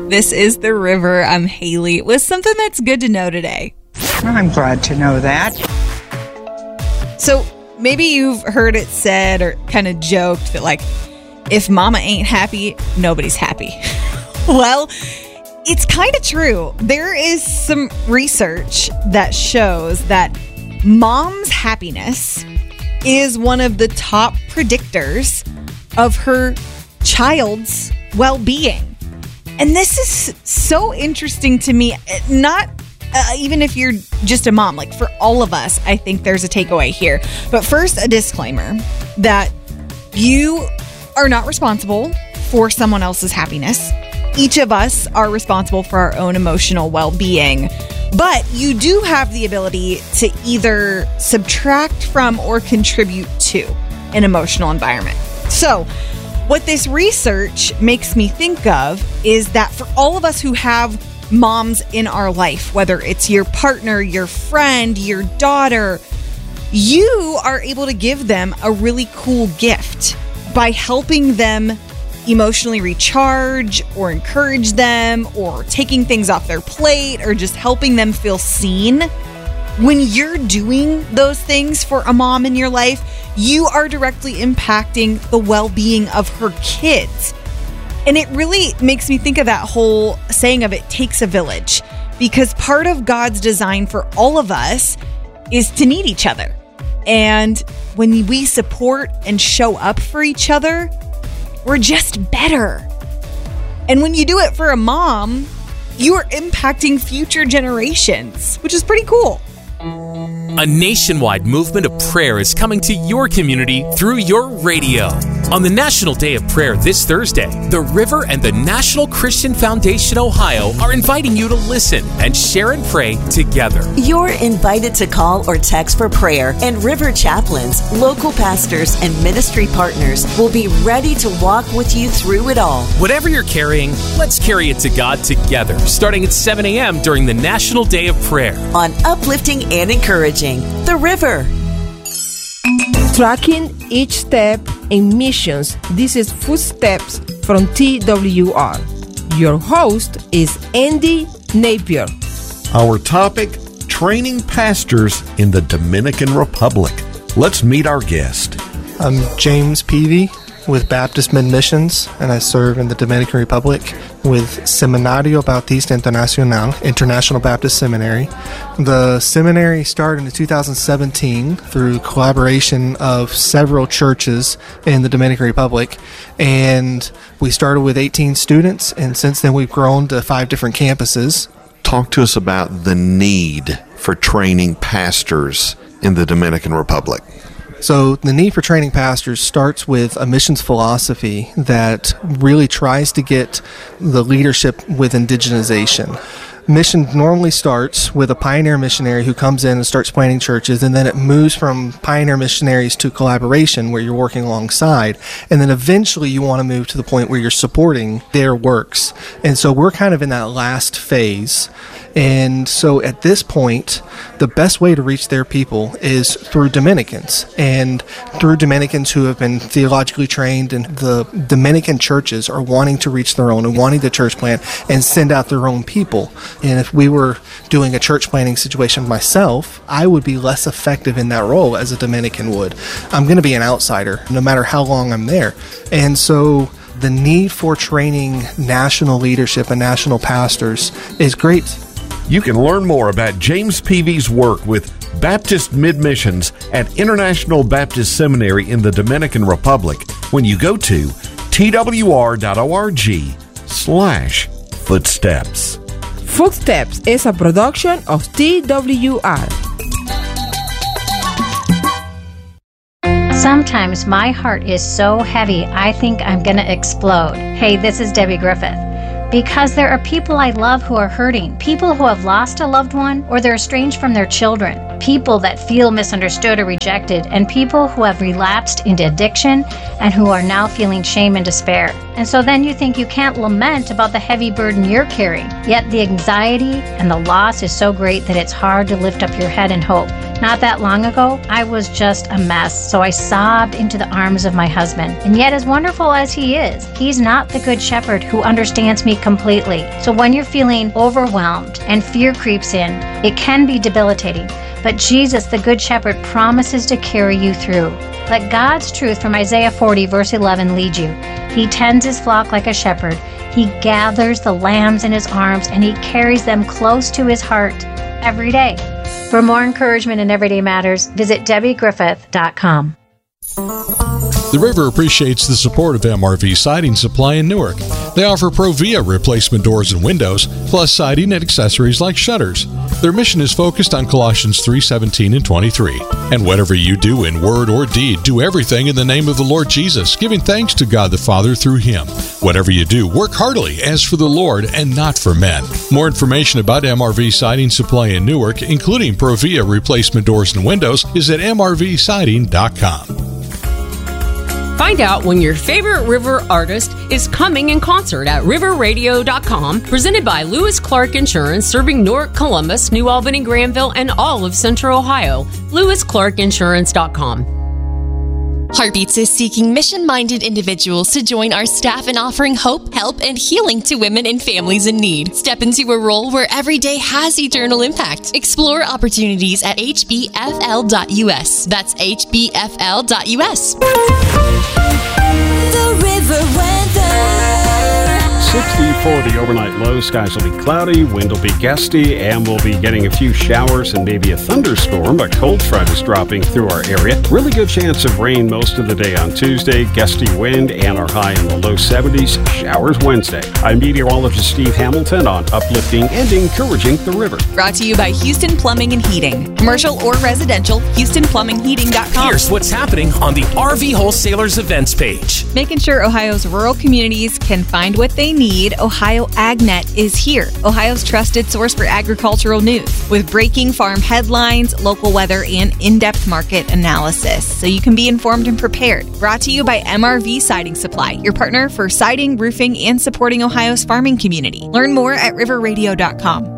This is The River. I'm Haley with something that's good to know today. I'm glad to know that. So maybe you've heard it said or kind of joked that, like, if mama ain't happy, nobody's happy. Well, it's kind of true. There is some research that shows that mom's happiness is one of the top predictors of her child's well-being. And this is so interesting to me, not even if you're just a mom, like for all of us, I think there's a takeaway here. But first, a disclaimer that you are not responsible for someone else's happiness. Each of us are responsible for our own emotional well-being, but you do have the ability to either subtract from or contribute to an emotional environment. So what this research makes me think of is that for all of us who have moms in our life, whether it's your partner, your friend, your daughter, you are able to give them a really cool gift by helping them emotionally recharge or encourage them or taking things off their plate or just helping them feel seen. When you're doing those things for a mom in your life, you are directly impacting the well-being of her kids. And it really makes me think of that whole saying of it takes a village, because part of God's design for all of us is to need each other. And when we support and show up for each other, we're just better. And when you do it for a mom, you are impacting future generations, which is pretty cool. A nationwide movement of prayer is coming to your community through your radio. On the National Day of Prayer this Thursday, The River and the National Christian Foundation Ohio are inviting you to listen and share and pray together. You're invited to call or text for prayer, and River chaplains, local pastors, and ministry partners will be ready to walk with you through it all. Whatever you're carrying, let's carry it to God together, starting at 7 a.m. during the National Day of Prayer. On Uplifting and Encouraging The River. Tracking each step in missions. This is Footsteps from TWR. Your host is Andy Napier. Our topic, training pastors in the Dominican Republic. Let's meet our guest. I'm James Peavy with Baptist Mid-Missions, and I serve in the Dominican Republic with Seminario Bautista Internacional, International Baptist Seminary. The seminary started in 2017 through collaboration of several churches in the Dominican Republic, and we started with 18 students, and since then we've grown to 5 different campuses. Talk to us about the need for training pastors in the Dominican Republic. So the need for training pastors starts with a missions philosophy that really tries to get the leadership with indigenization. Mission normally starts with a pioneer missionary who comes in and starts planting churches, and then it moves from pioneer missionaries to collaboration where you're working alongside, and then eventually you want to move to the point where you're supporting their works. And so we're kind of in that last phase. And so at this point, the best way to reach their people is through Dominicans, and through Dominicans who have been theologically trained, and the Dominican churches are wanting to reach their own and wanting to church plant and send out their own people. And if we were doing a church planting situation myself, I would be less effective in that role as a Dominican would. I'm going to be an outsider no matter how long I'm there. And so the need for training national leadership and national pastors is great. You can learn more about James Peavy's work with Baptist Mid-Missions at International Baptist Seminary in the Dominican Republic when you go to twr.org/footsteps. Footsteps is a production of TWR. Sometimes my heart is so heavy, I think I'm going to explode. Hey, this is Debbie Griffith. Because there are people I love who are hurting, people who have lost a loved one or they're estranged from their children, people that feel misunderstood or rejected, and people who have relapsed into addiction and who are now feeling shame and despair. And so then you think you can't lament about the heavy burden you're carrying, yet the anxiety and the loss is so great that it's hard to lift up your head and hope. Not that long ago, I was just a mess, so I sobbed into the arms of my husband. And yet, as wonderful as he is, he's not the good shepherd who understands me completely. So when you're feeling overwhelmed and fear creeps in, it can be debilitating. But Jesus, the good shepherd, promises to carry you through. Let God's truth from Isaiah 40, verse 11, lead you. He tends his flock like a shepherd. He gathers the lambs in his arms, and he carries them close to his heart every day. For more encouragement in Everyday Matters, visit DebbieGriffith.com. The River appreciates the support of MRV Siding Supply in Newark. They offer Provia replacement doors and windows, plus siding and accessories like shutters. Their mission is focused on Colossians 3:17 and 23. And whatever you do in word or deed, do everything in the name of the Lord Jesus, giving thanks to God the Father through Him. Whatever you do, work heartily as for the Lord and not for men. More information about MRV Siding Supply in Newark, including Provia replacement doors and windows, is at mrvsiding.com. Find out when your favorite River artist is coming in concert at riverradio.com, presented by Lewis Clark Insurance, serving Newark, Columbus, New Albany, Granville, and all of Central Ohio. LewisClarkInsurance.com. Heartbeats is seeking mission-minded individuals to join our staff in offering hope, help, and healing to women and families in need. Step into a role where every day has eternal impact. Explore opportunities at hbfl.us. That's hbfl.us. The River Weather. 64 the overnight low. Skies will be cloudy, wind will be gusty, and we'll be getting a few showers and maybe a thunderstorm. A cold front is dropping through our area. Really good chance of rain most of the day on Tuesday. Gusty wind and our high in the low 70s. Showers Wednesday. I'm meteorologist Steve Hamilton on uplifting and encouraging the river. Brought to you by Houston Plumbing and Heating. Commercial or residential, HoustonPlumbingHeating.com. Here's what's happening on the RV Wholesalers events page. Making sure Ohio's rural communities can find what they need, Ohio AgNet is here, Ohio's trusted source for agricultural news, with breaking farm headlines, local weather, and in-depth market analysis, so you can be informed and prepared. Brought to you by MRV Siding Supply, your partner for siding, roofing, and supporting Ohio's farming community. Learn more at riverradio.com.